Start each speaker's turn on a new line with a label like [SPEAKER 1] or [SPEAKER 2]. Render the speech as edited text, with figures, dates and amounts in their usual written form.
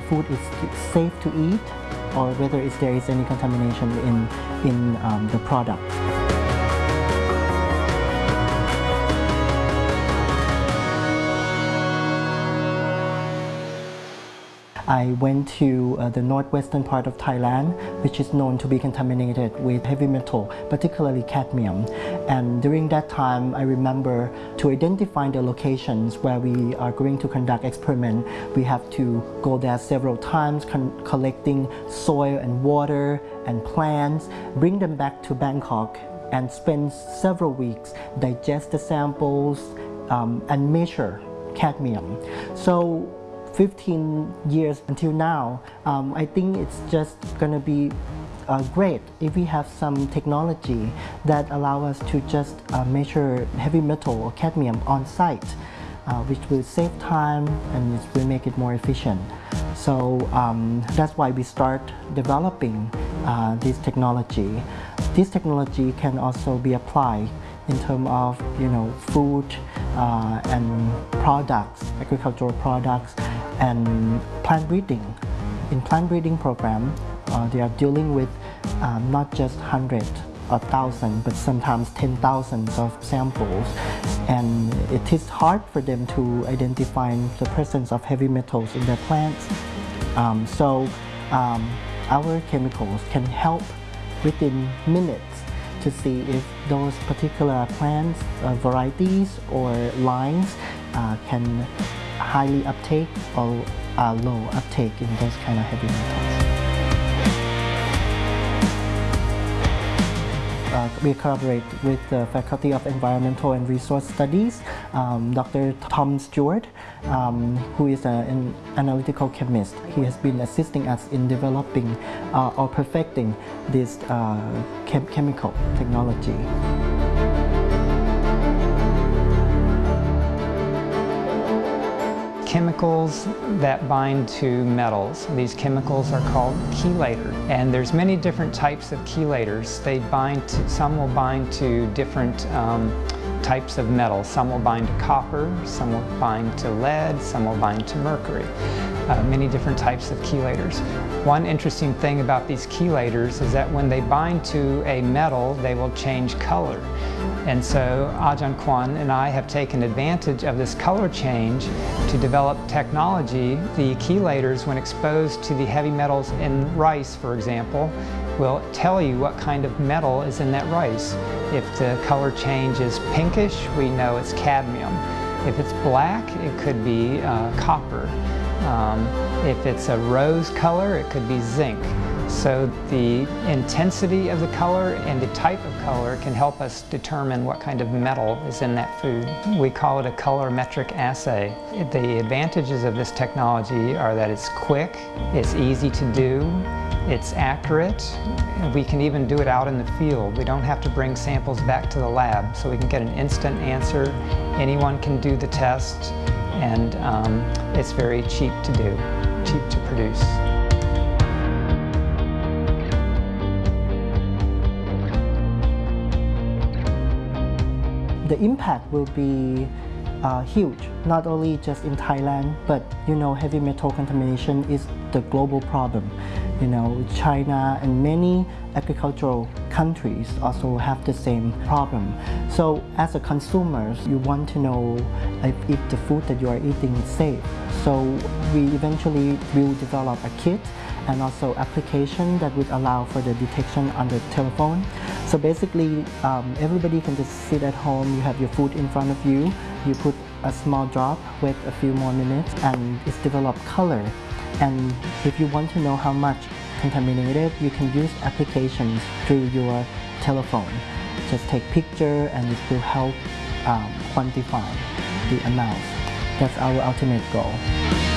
[SPEAKER 1] food is safe to eat or whether there is any contamination in the product. I went to the northwestern part of Thailand, which is known to be contaminated with heavy metal, particularly cadmium. And during that time, I remember to identify the locations where we are going to conduct experiment, we have to go there several times, collecting soil and water and plants, bring them back to Bangkok, and spend several weeks, digest the samples, and measure cadmium. So 15 years until now, I think it's just going to be great if we have some technology that allow us to just measure heavy metal or cadmium on site, which will save time and it will make it more efficient. So that's why we start developing this technology. This technology can also be applied in terms of food and products, agricultural products, and plant breeding. In plant breeding program, they are dealing with not just hundreds or thousands, but sometimes 10,000s of samples, and it is hard for them to identify the presence of heavy metals in their plants. Our chemicals can help within minutes to see if those particular plants, varieties or lines can highly uptake or low uptake in those kind of heavy metals. We collaborate with the Faculty of Environmental and Resource Studies, Dr. Tom Stewart, who is an analytical chemist. He has been assisting us in developing or perfecting this chemical technology.
[SPEAKER 2] Chemicals that bind to metals. These chemicals are called chelators, and there's many different types of chelators. Some will bind to different types of metals. Some will bind to copper, some will bind to lead, some will bind to mercury. Many different types of chelators. One interesting thing about these chelators is that when they bind to a metal, they will change color. And so Ajahn Kwan and I have taken advantage of this color change to develop technology. The chelators, when exposed to the heavy metals in rice, for example, will tell you what kind of metal is in that rice. If the color change is pinkish, we know it's cadmium. If it's black, it could be copper. If it's a rose color, it could be zinc. So the intensity of the color and the type of color can help us determine what kind of metal is in that food. We call it a colorimetric assay. The advantages of this technology are that it's quick, it's easy to do, it's accurate, and we can even do it out in the field. We don't have to bring samples back to the lab, so we can get an instant answer. Anyone can do the test, and it's very cheap to do, cheap to produce.
[SPEAKER 1] The impact will be huge, not only just in Thailand, but heavy metal contamination is the global problem. China and many agricultural countries also have the same problem. So as a consumer, you want to know if the food that you are eating is safe. So we eventually will develop a kit and also application that would allow for the detection on the telephone. So basically, everybody can just sit at home, you have your food in front of you, you put a small drop, wait a few more minutes, and it's developed color. And if you want to know how much contaminated, you can use applications through your telephone. Just take picture and it will help quantify the amount. That's our ultimate goal.